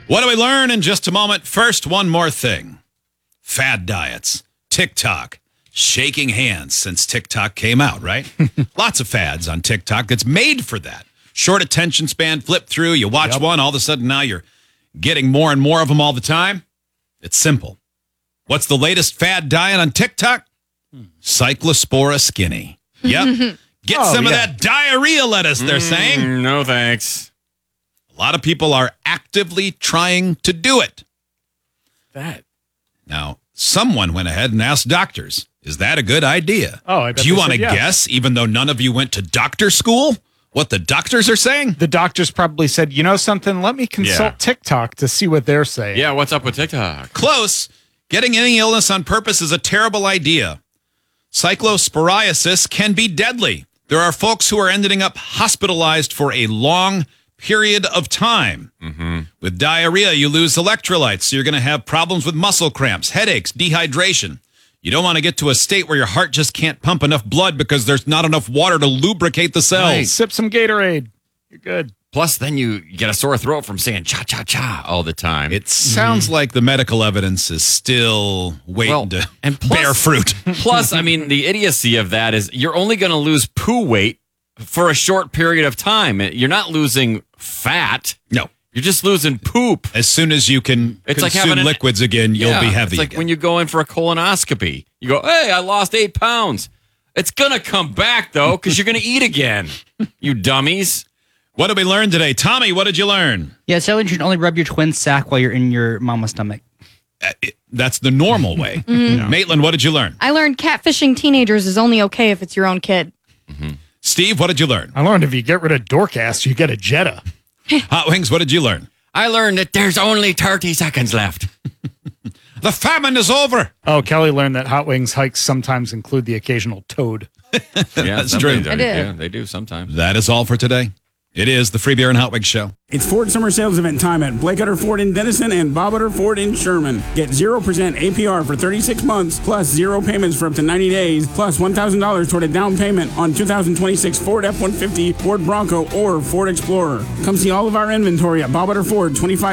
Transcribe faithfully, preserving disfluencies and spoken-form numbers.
What do we learn in just a moment? First, one more thing. Fad diets, TikTok, shaking hands since TikTok came out, right? Lots of fads on TikTok that's made for that. Short attention span, flip through, you watch Yep. one, all of a sudden now you're getting more and more of them all the time. It's simple. What's the latest fad diet on TikTok? Cyclospora skinny. Yep. Get Oh, some of yeah. that diarrhea lettuce, they're saying. Mm, no, thanks. A lot of people are actively trying to do it. That. Now, someone went ahead and asked doctors, is that a good idea? Oh, I bet Do you they want to said yes. guess, even though none of you went to doctor school, what the doctors are saying? The doctors probably said, you know something, let me consult Yeah. TikTok to see what they're saying. Yeah, what's up with TikTok? Close. Getting any illness on purpose is a terrible idea. Cyclosporiasis can be deadly. There are folks who are ending up hospitalized for a long period of time. Mm-hmm. With diarrhea, you lose electrolytes, so you're going to have problems with muscle cramps, headaches, dehydration. You don't want to get to a state where your heart just can't pump enough blood because there's not enough water to lubricate the cells. Right. Sip some Gatorade. You're good. Plus, then you get a sore throat from saying cha cha cha all the time. It sounds like the medical evidence is still waiting Well, to and plus- bear fruit. Plus, I mean, the idiocy of that is you're only going to lose poo weight for a short period of time. You're not losing fat. No. You're just losing poop. As soon as you can It's like consume having an- liquids again, you'll Yeah, be heavy. It's like again. when you go in for a colonoscopy. You go, hey, I lost eight pounds. It's going to come back, though, because you're going to eat again, you dummies. What did we learn today? Tommy, what did you learn? Yeah, so you should only rub your twin sack while you're in your mama's stomach. Uh, it- that's the normal way. Maitland, what did you learn? I learned catfishing teenagers is only okay if it's your own kid. Steve, what did you learn? I learned if you get rid of Dorcas, you get a Jetta. Hot Wings, what did you learn? I learned that there's only thirty seconds left. The famine is over. Oh, Kelly learned that hot wings hikes sometimes include the occasional toad. Yeah, That's some true. things I are- did. Yeah, they do sometimes. That is all for today. It is the Free Beer and Hot Wings Show. It's Ford Summer Sales Event time at Blake Utter Ford in Denison and Bob Utter Ford in Sherman. Get zero percent A P R for thirty-six months, plus zero payments for up to ninety days, plus one thousand dollars toward a down payment on two thousand twenty-six Ford F one fifty, Ford Bronco, or Ford Explorer. Come see all of our inventory at Bob Utter Ford, twenty-five